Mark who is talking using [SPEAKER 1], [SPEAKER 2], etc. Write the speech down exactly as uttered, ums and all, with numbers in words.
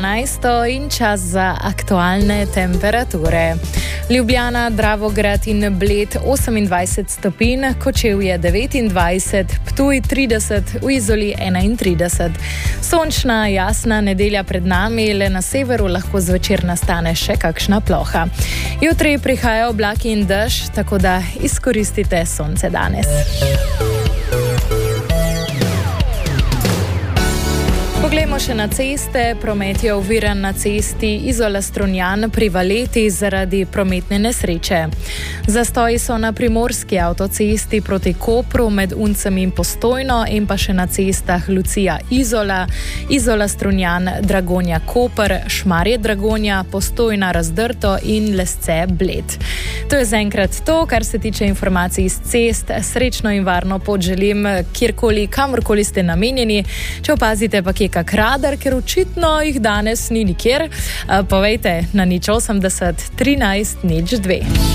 [SPEAKER 1] dvanajsto in čas za aktualne temperature. Ljubljana, Dravograd in Bled osemindvajset stopinj, Kočevje devetindvajset, Ptuj trideset, v Izoli enaintrideset. Sončna, jasna nedelja pred nami, le na severu lahko zvečer nastane še kakšna ploha. Jutri prihajajo oblaki in dež, tako da izkoristite sonce danes. Poglejmo še na ceste. Promet je oviran na cesti Izola-Strunjan pri Valeti zaradi prometne nesreče. Zastoji so na primorski avtocesti proti Kopru med Uncem in Postojno in pa še na cestah Lucija-Izola, Izola-Strunjan, Dragonja-Koper, Šmarje-Dragonja, Postojna-Razdrto in Lesce-Bled. To je zaenkrat to, kar se tiče informacij iz cest. Srečno in varno pot želim kjerkoli, kamorkoli ste namenjeni. Če opazite pa kje kak radar, ker očitno jih danes ni nikjer, povejte na nič osemdeset trinajst nič dve.